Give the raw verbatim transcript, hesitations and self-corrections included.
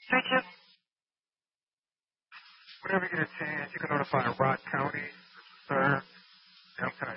Thank you. Whenever you get a chance, you can notify Rock County, sir. I'm kind of